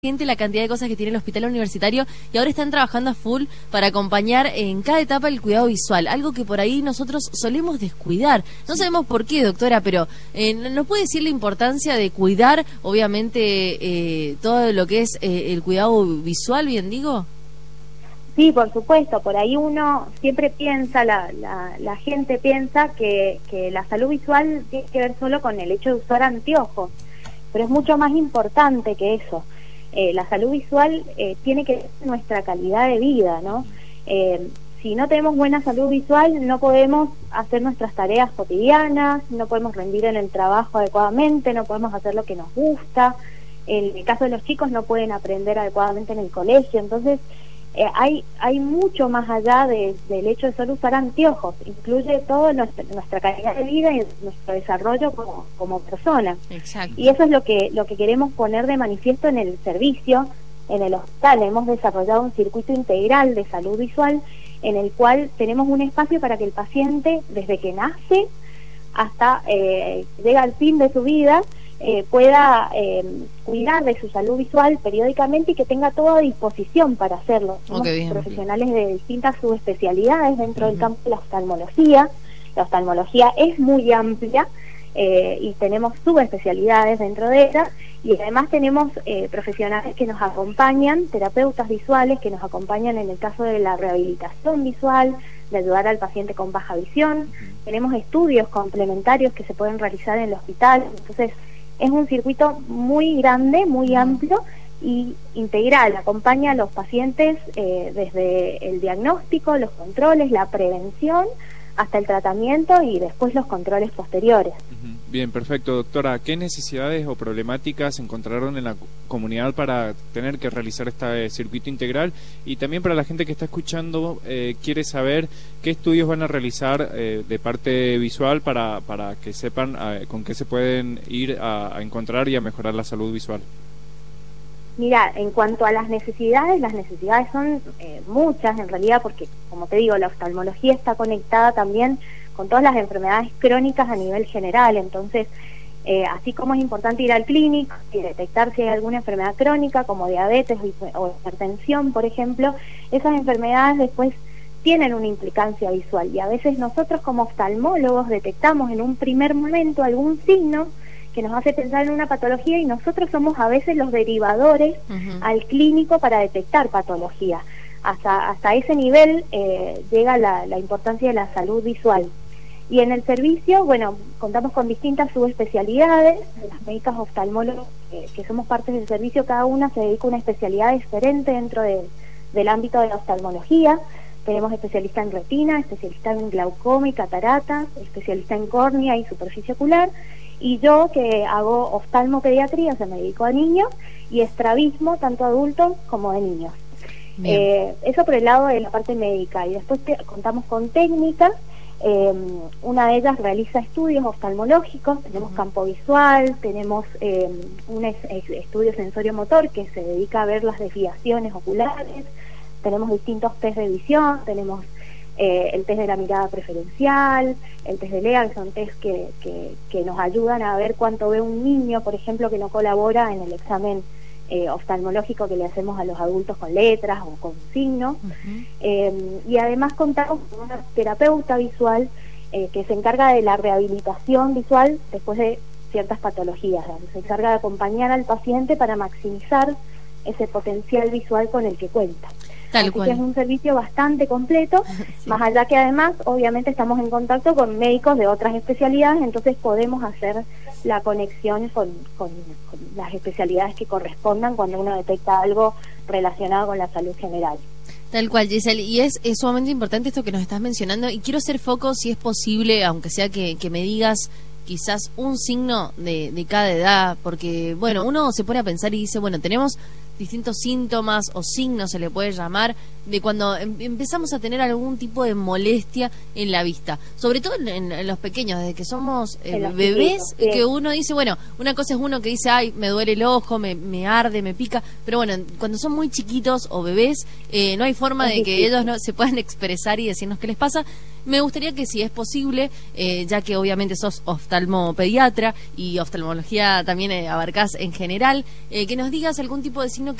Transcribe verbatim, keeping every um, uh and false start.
La cantidad de cosas que tiene el hospital universitario y ahora están trabajando a full para acompañar en cada etapa el cuidado visual, algo que por ahí nosotros solemos descuidar. No sabemos por qué, doctora, pero eh, ¿nos puede decir la importancia de cuidar, obviamente, eh, todo lo que es eh, el cuidado visual, bien digo? Sí, por supuesto, por ahí uno siempre piensa, la, la, la gente piensa que, que la salud visual tiene que ver solo con el hecho de usar anteojos, pero es mucho más importante que eso. Eh, la salud visual eh, tiene que ver con nuestra calidad de vida, ¿no? Eh, si no tenemos buena salud visual, no podemos hacer nuestras tareas cotidianas, no podemos rendir en el trabajo adecuadamente, no podemos hacer lo que nos gusta. En el caso de los chicos, no pueden aprender adecuadamente en el colegio. Entonces, eh, hay hay mucho más allá de, del hecho de solo usar anteojos. Incluye toda nuestra, nuestra calidad de vida y nuestro desarrollo como, como persona. Exacto. Y eso es lo que lo que queremos poner de manifiesto en el servicio, en el hospital. Hemos desarrollado un circuito integral de salud visual en el cual tenemos un espacio para que el paciente, desde que nace hasta eh, llega al fin de su vida, eh, pueda eh, cuidar de su salud visual periódicamente y que tenga toda disposición para hacerlo. Somos okay, bien, profesionales bien. de distintas subespecialidades dentro uh-huh. del campo de la oftalmología. La oftalmología es muy amplia eh, y tenemos subespecialidades dentro de ella, y además tenemos eh, profesionales que nos acompañan, terapeutas visuales que nos acompañan en el caso de la rehabilitación visual, de ayudar al paciente con baja visión. Tenemos estudios complementarios que se pueden realizar en el hospital. Entonces es un circuito muy grande, muy amplio y integral. Acompaña a los pacientes eh, desde el diagnóstico, los controles, la prevención, hasta el tratamiento y después los controles posteriores. Bien, perfecto, doctora. ¿Qué necesidades o problemáticas encontraron en la comunidad para tener que realizar este circuito integral? Y también para la gente que está escuchando, eh, quiere saber qué estudios van a realizar eh, de parte visual para, para que sepan eh, con qué se pueden ir a, a encontrar y a mejorar la salud visual. Mira, en cuanto a las necesidades, las necesidades son eh, muchas en realidad, porque como te digo, la oftalmología está conectada también con todas las enfermedades crónicas a nivel general. Entonces, eh, así como es importante ir al clínico y detectar si hay alguna enfermedad crónica como diabetes o hipertensión, por ejemplo, esas enfermedades después tienen una implicancia visual, y a veces nosotros como oftalmólogos detectamos en un primer momento algún signo que nos hace pensar en una patología, y nosotros somos a veces los derivadores uh-huh. al clínico para detectar patología. Hasta hasta ese nivel eh, llega la, la importancia de la salud visual. Y en el servicio, bueno, contamos con distintas subespecialidades. Las médicas oftalmólogos eh, que somos parte del servicio, cada una se dedica a una especialidad diferente dentro de, del ámbito de la oftalmología. Tenemos especialista en retina, especialista en glaucoma y catarata, especialista en córnea y superficie ocular. Y yo, que hago oftalmopediatría, o sea, me dedico a niños, y estrabismo, tanto adultos como de niños. Eh, eso por el lado de la parte médica. Y después te, contamos con técnicas. Eh, una de ellas realiza estudios oftalmológicos. Tenemos uh-huh. campo visual, tenemos eh, un es, es, estudio sensorio-motor que se dedica a ver las desviaciones oculares. Tenemos distintos test de visión, tenemos Eh, el test de la mirada preferencial, el test de L E A, que son test que, que, que nos ayudan a ver cuánto ve un niño, por ejemplo, que no colabora en el examen eh, oftalmológico que le hacemos a los adultos con letras o con signos. Uh-huh. eh, y además contamos con una terapeuta visual eh, que se encarga de la rehabilitación visual después de ciertas patologías. Se encarga de acompañar al paciente para maximizar ese potencial visual con el que cuenta. Tal Así cual. que es un servicio bastante completo, sí. Más allá que además, obviamente, estamos en contacto con médicos de otras especialidades, entonces podemos hacer la conexión con, con, con las especialidades que correspondan cuando uno detecta algo relacionado con la salud general. Tal cual, Giselle, y es, es sumamente importante esto que nos estás mencionando, y quiero hacer foco, si es posible, aunque sea que, que me digas quizás un signo de, de cada edad, porque, bueno, uno se pone a pensar y dice, bueno, tenemos distintos síntomas o signos, se le puede llamar, de cuando em empezamos a tener algún tipo de molestia en la vista, sobre todo en, en los pequeños, desde que somos eh, bebés, chiquitos, sí. Que uno dice, bueno, una cosa es uno que dice, ay, me duele el ojo, me, me arde, me pica, pero bueno, cuando son muy chiquitos o bebés, eh, no hay forma es de difícil. Que ellos no se puedan expresar y decirnos qué les pasa. Me gustaría que, si es posible, eh, ya que obviamente sos oftalmopediatra y oftalmología también eh, abarcás en general, eh, que nos digas algún tipo de signo